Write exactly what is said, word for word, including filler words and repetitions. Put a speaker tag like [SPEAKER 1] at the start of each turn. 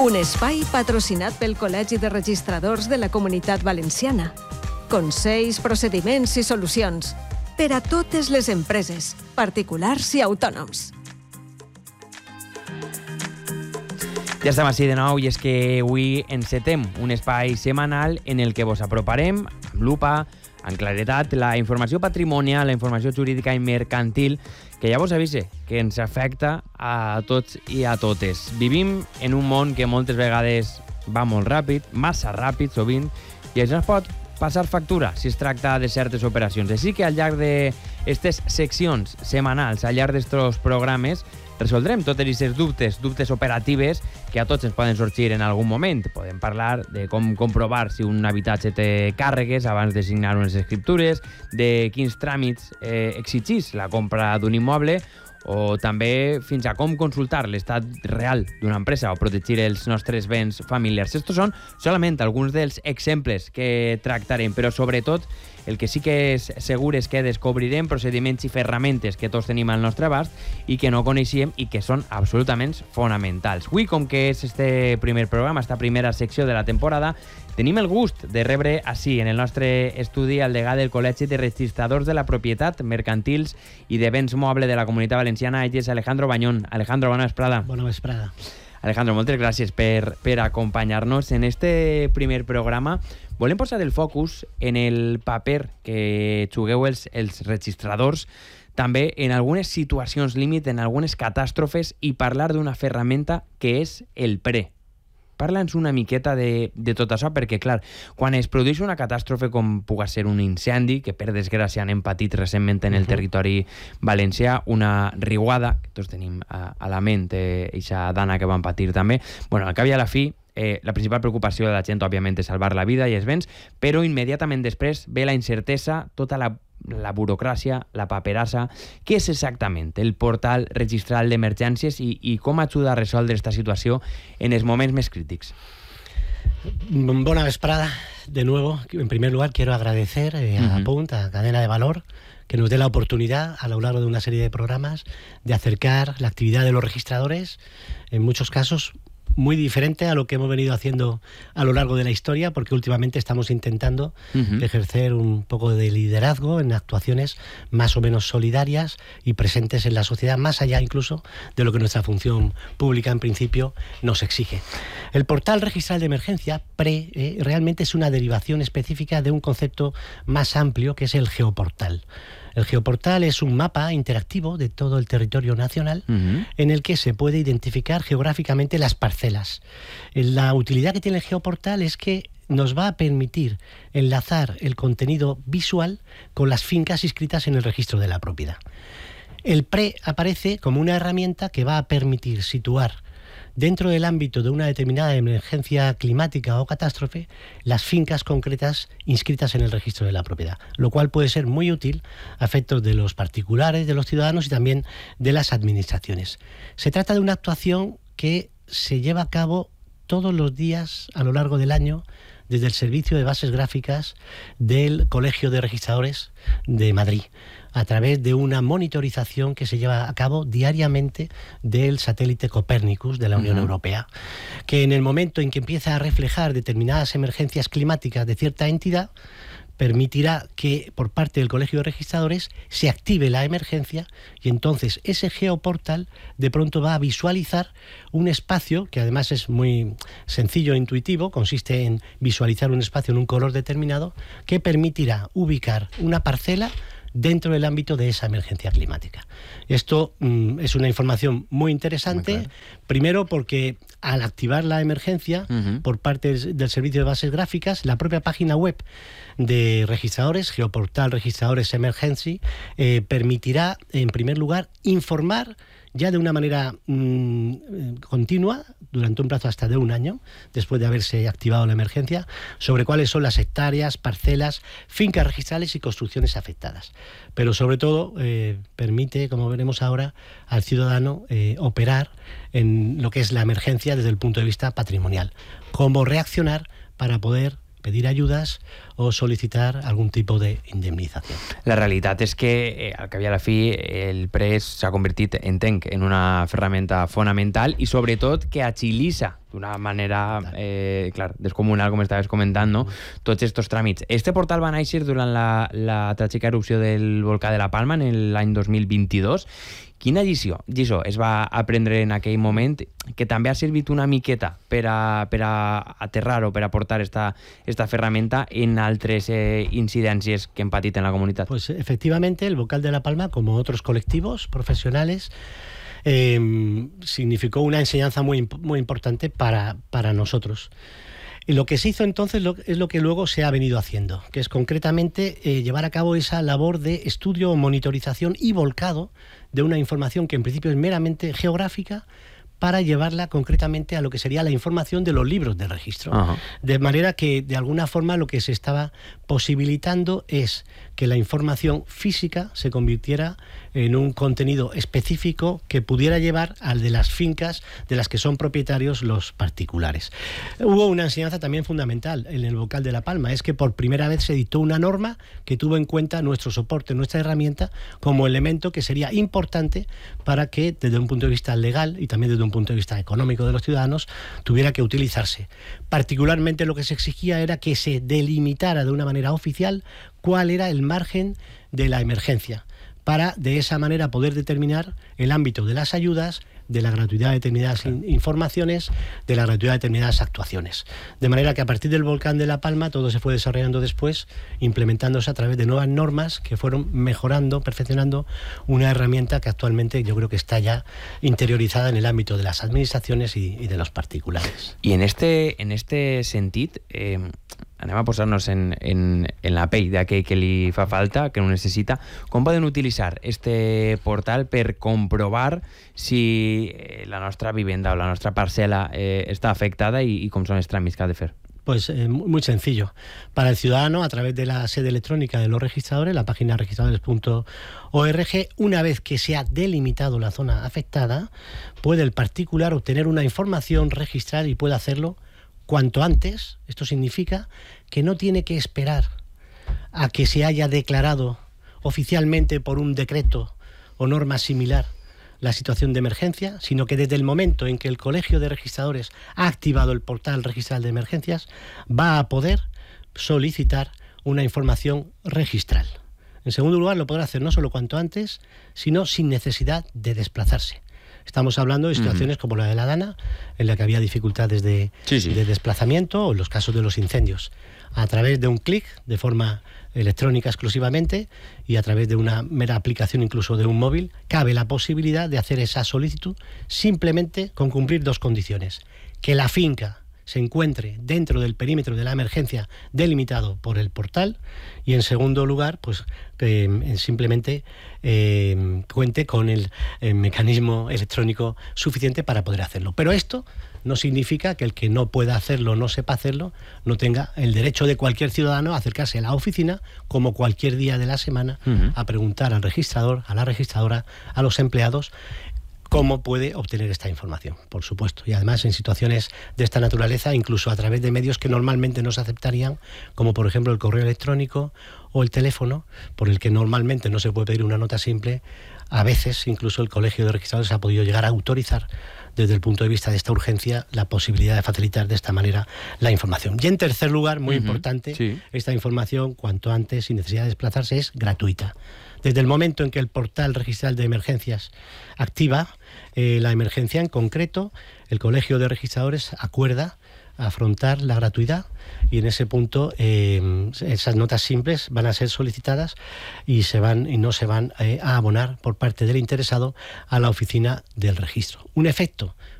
[SPEAKER 1] Un espai patrocinat pel Col·legi de Registradors de la Comunitat Valenciana. Consells, procediments i solucions per a totes les empreses, particulars i autònoms.
[SPEAKER 2] Ja estem així de nou i és que avui encetem un espai setmanal en el que vos aproparem amb lupa, amb claretat, la informació patrimonial, la informació jurídica i mercantil que ja vos avise que ens afecta a tots i a totes. Vivim en un món que moltes vegades va molt ràpid, massa ràpid sovint, i això ens pot passar factura si es tracta de certes operacions. Així que al llarg d'aquestes seccions setmanals, al llarg d'estos programes, resoldrem totes aquestes dubtes, dubtes operatives que a tots ens poden sorgir en algun moment. Podem parlar de com comprovar si un habitatge té càrregues abans de signar unes escriptures, de quins tràmits eh, exigís la compra d'un immoble, o també fins a com consultar l'estat real d'una empresa o protegir els nostres béns familiars. Estos són solament alguns dels exemples que tractarem, però sobretot el que sí que és segur és que descobrirem procediments i ferramentes que tots tenim al nostre abast i que no coneixíem i que són absolutament fonamentals. Avui, com que és este primer programa, esta primera secció de la temporada, tenim el gust de rebre així en el nostre estudi al degà del Col·legi de Registradors de la Propietat, Mercantils i de Béns Moble de la Comunitat Valenciana, ell és Alejandro Bañón. Alejandro, bona vesprada.
[SPEAKER 3] Bona vesprada.
[SPEAKER 2] Alejandro, moltes gràcies per, per acompanyar-nos. En este primer programa volem posar el focus en el paper que jugueu els, els registradors, també en algunes situacions límit, en algunes catàstrofes, i parlar d'una ferramenta que és el pre. Parla'ns una miqueta de, de tot això, perquè, clar, quan es produeix una catàstrofe com pugui ser un incendi, que per desgràcia n'hem patit recentment en el uh-huh. territori valencià, una riuada, que tots tenim a, a la ment, eixa eh, dana que van patir també, bueno, al cap i a la fi, eh, la principal preocupació de la gent, òbviament, és salvar la vida i els béns, però immediatament després ve la incertesa, tota la la burocràcia, la paperassa. Què és exactament el portal registral d'emergències i, i com ajuda a resoldre esta situació en els moments més crítics?
[SPEAKER 3] Buena vesprada, de nuevo. En primer lugar, quiero agradecer eh, a uh-huh. Punt, a Cadena de Valor, que nos dé la oportunidad a lo largo de una serie de programas de acercar la actividad de los registradores, en muchos casos muy diferente a lo que hemos venido haciendo a lo largo de la historia, porque últimamente estamos intentando uh-huh. ejercer un poco de liderazgo en actuaciones más o menos solidarias y presentes en la sociedad, más allá incluso de lo que nuestra función pública en principio nos exige. El portal registral de emergencia, PRE, eh, realmente es una derivación específica de un concepto más amplio que es el geoportal. El geoportal es un mapa interactivo de todo el territorio nacional uh-huh. en el que se puede identificar geográficamente las parcelas. La utilidad que tiene el geoportal es que nos va a permitir enlazar el contenido visual con las fincas inscritas en el registro de la propiedad. El PRE aparece como una herramienta que va a permitir situar dentro del ámbito de una determinada emergencia climática o catástrofe las fincas concretas inscritas en el registro de la propiedad, lo cual puede ser muy útil a efectos de los particulares, de los ciudadanos y también de las administraciones. Se trata de una actuación que se lleva a cabo todos los días a lo largo del año desde el Servicio de Bases Gráficas del Colegio de Registradores de Madrid, a través de una monitorización que se lleva a cabo diariamente del satélite Copernicus de la Unión uh-huh. Europea, que en el momento en que empieza a reflejar determinadas emergencias climáticas de cierta entidad, permitirá que por parte del Colegio de Registradores se active la emergencia y entonces ese geoportal de pronto va a visualizar un espacio que además es muy sencillo e intuitivo, consiste en visualizar un espacio en un color determinado que permitirá ubicar una parcela dentro del ámbito de esa emergencia climática. Esto mm, es una información muy interesante, muy claro. Primero porque al activar la emergencia uh-huh. por parte del Servicio de Bases Gráficas, la propia página web de registradores, Geoportal Registradores Emergency, eh, permitirá en primer lugar informar ya de una manera mmm, continua, durante un plazo hasta de un año, después de haberse activado la emergencia, sobre cuáles son las hectáreas, parcelas, fincas registrales y construcciones afectadas. Pero sobre todo eh, permite, como veremos ahora, al ciudadano eh, operar en lo que es la emergencia desde el punto de vista patrimonial. Cómo reaccionar para poder pedir ayudas o solicitar algún tipo de indemnització.
[SPEAKER 2] La realitat és que, eh, al cap i a la fi, el pres s'ha convertit, entenc, en una ferramenta fonamental i, sobretot, que agilitza d'una manera, eh, clar, descomunal, com estaves comentant, no? Tots aquests tràmits. Este portal va néixer durant la, la tràgica erupció del volcà de la Palma en l'any dos mil vint-i-dos. Quina lliçó, lliçó es va aprendre en aquell moment que també ha servit una miqueta per a, per a aterrar o per a portar esta, esta ferramenta en altres eh, incidències que hem patit en la comunitat?
[SPEAKER 3] Pues efectivamente el Volcán de la Palma, como otros colectivos profesionales, eh, significó una enseñanza muy, muy importante para, para nosotros. Y lo que se hizo entonces lo, es lo que luego se ha venido haciendo, que es concretamente eh, llevar a cabo esa labor de estudio, monitorización y volcado de una información que en principio es meramente geográfica, para llevarla concretamente a lo que sería la información de los libros de registro. Ajá. De manera que, de alguna forma, lo que se estaba posibilitando es que la información física se convirtiera en un contenido específico que pudiera llevar al de las fincas de las que son propietarios los particulares. Hubo una enseñanza también fundamental en el Volcán de la Palma, es que por primera vez se dictó una norma que tuvo en cuenta nuestro soporte, nuestra herramienta, como elemento que sería importante para que, desde un punto de vista legal y también desde un punto de vista económico de los ciudadanos, tuviera que utilizarse. Particularmente lo que se exigía era que se delimitara de una manera oficial cuál era el margen de la emergencia, para de esa manera poder determinar el ámbito de las ayudas, de la gratuidad de determinadas in- informaciones, de la gratuidad de determinadas actuaciones. De manera que a partir del Volcán de la Palma todo se fue desarrollando después, implementándose a través de nuevas normas que fueron mejorando, perfeccionando una herramienta que actualmente yo creo que está ya interiorizada en el ámbito de las administraciones y, y de los particulares.
[SPEAKER 2] Y en este, en este sentit, eh, anem a posar-nos en, en, en la pell d'aquell que li fa falta, que no necessita. Com poden utilitzar este portal per comprovar si la nostra vivenda o la nostra parcel·la eh, està afectada i, i com són els tràmits que ha de fer?
[SPEAKER 3] Pues eh, muy sencillo. Para el ciudadano, a través de la sede electrónica de los registradores, la página registradores punto org, una vez que se ha delimitado la zona afectada, puede el particular obtener una información registral y puede hacerlo cuanto antes. Esto significa que no tiene que esperar a que se haya declarado oficialmente por un decreto o norma similar la situación de emergencia, sino que desde el momento en que el Colegio de Registradores ha activado el portal registral de emergencias, va a poder solicitar una información registral. En segundo lugar, lo podrá hacer no solo cuanto antes, sino sin necesidad de desplazarse. Estamos hablando de situaciones uh-huh. como la de la Dana, en la que había dificultades de, sí, sí. de desplazamiento, o en los casos de los incendios. A través de un clic, de forma electrónica exclusivamente, y a través de una mera aplicación incluso de un móvil, cabe la posibilidad de hacer esa solicitud simplemente con cumplir dos condiciones. Que la finca se encuentre dentro del perímetro de la emergencia delimitado por el portal, y en segundo lugar, pues eh, simplemente eh, cuente con el eh, mecanismo electrónico suficiente para poder hacerlo. Pero esto no significa que el que no pueda hacerlo, no sepa hacerlo, no tenga el derecho de cualquier ciudadano a acercarse a la oficina, como cualquier día de la semana, uh-huh. a preguntar al registrador, a la registradora, a los empleados, cómo puede obtener esta información, por supuesto. Y además en situaciones de esta naturaleza, incluso a través de medios que normalmente no se aceptarían, como por ejemplo el correo electrónico o el teléfono, por el que normalmente no se puede pedir una nota simple, a veces incluso el Colegio de Registradores ha podido llegar a autorizar, desde el punto de vista de esta urgencia, la posibilidad de facilitar de esta manera la información. Y en tercer lugar, muy uh-huh, importante, sí. esta información, cuanto antes, sin necesidad de desplazarse, es gratuita. Desde el momento en que el portal registral de emergencias activa eh, la emergencia en concreto, el Colegio de Registradores acuerda afrontar la gratuidad, y en ese punto eh, esas notas simples van a ser solicitadas y se van y no se van eh, a abonar por parte del interesado a la oficina del registro. Un efecto